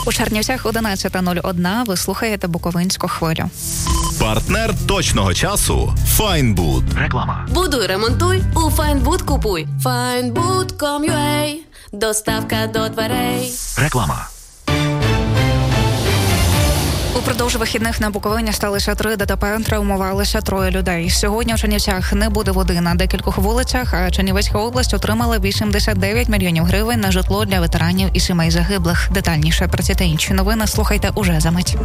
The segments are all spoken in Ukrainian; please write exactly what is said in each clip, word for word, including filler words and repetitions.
У Чернівцях одинадцята нуль один. Ви слухаєте Буковинську хвилю. Партнер точного часу – Файнбуд. Реклама. Будуй, ремонтуй, у Файнбуд купуй. файнбуд крапка ком крапка ю а. Доставка до дверей. Реклама. Упродовж вихідних на Буковині сталося три ДТП, травмувалися троє людей. Сьогодні у Чернівцях не буде води на декількох вулицях, а Чернівецька область отримала вісімдесят дев'ять мільйонів гривень на житло для ветеранів і сімей загиблих. Детальніше про ці та інші новини слухайте уже за мить.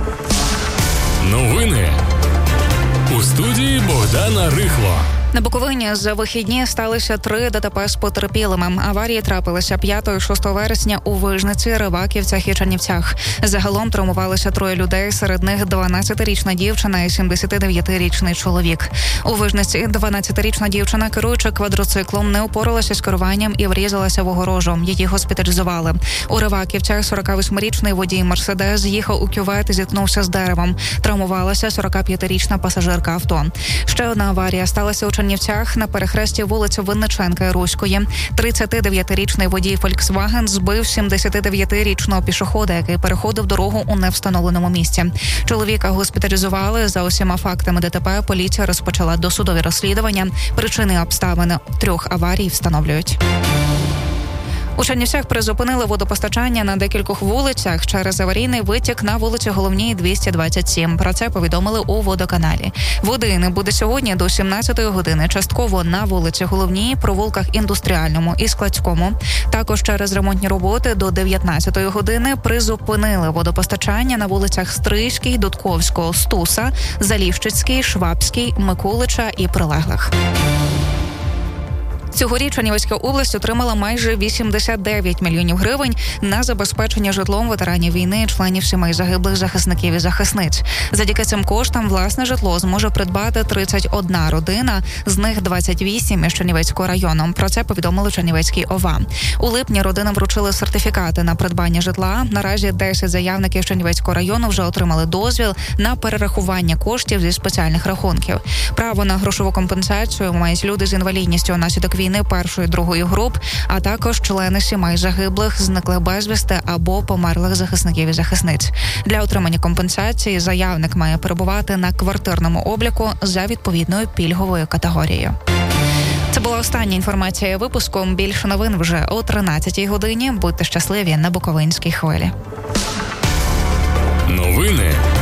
Новини у студії Богдана Рихло. На Буковині за вихідні сталися три ДТП з потерпілими. Аварії трапилися п'ятого-шостого вересня у Вижниці, Риваківцях і Чернівцях. Загалом травмувалися троє людей, серед них дванадцятирічна дівчина і сімдесятидев'ятирічний чоловік. У Вижниці дванадцятирічна дівчина, керуючи квадроциклом, не упоралася з керуванням і врізалася в огорожу. Її госпіталізували. У Риваківцях сорокавосьмирічний водій Мерседес їхав у кювет і зіткнувся з деревом. Травмувалася сорокап'ятирічна пасажирка авто. Ще одна аварія сталася у Чернівцях на перехресті вулиці Винниченка і Руської. тридцятидев'ятирічний водій «Фольксваген» збив сімдесятидев'ятирічного пішохода, який переходив дорогу у невстановленому місці. Чоловіка госпіталізували. За усіма фактами ДТП поліція розпочала досудові розслідування. Причини і обставини трьох аварій встановлюють. У Чернівцях призупинили водопостачання на декількох вулицях через аварійний витік на вулиці Головній двісті двадцять сім. Про це повідомили у водоканалі. Води не буде сьогодні до сімнадцятої години. Частково на вулиці Головній, провулках Індустріальному і Складському. Також через ремонтні роботи до дев'ятнадцятої години призупинили водопостачання на вулицях Стрийській, Дудковського, Стуса, Заліщицький, Швабський, Микулича і прилеглих. Цьогоріч Чернівецька область отримала майже вісімдесят дев'ять мільйонів гривень на забезпечення житлом ветеранів війни і членів сімей загиблих захисників і захисниць. Завдяки цим коштам власне житло зможе придбати тридцять одна родина, з них двадцять вісім із Чернівецького району. Про це повідомили Чернівецькій ОВА. У липні родинам вручили сертифікати на придбання житла. Наразі десять заявників з Чернівецького району вже отримали дозвіл на перерахування коштів зі спеціальних рахунків. Право на грошову компенсацію мають люди з інвалідністю внаслідок війни першої, другої груп, а також члени сімей загиблих, зниклих безвісти або померлих захисників і захисниць. Для отримання компенсації заявник має перебувати на квартирному обліку за відповідною пільговою категорією. Це була остання інформація випуску. Більше новин вже о тринадцятій годині. Будьте щасливі на Буковинській хвилі. Новини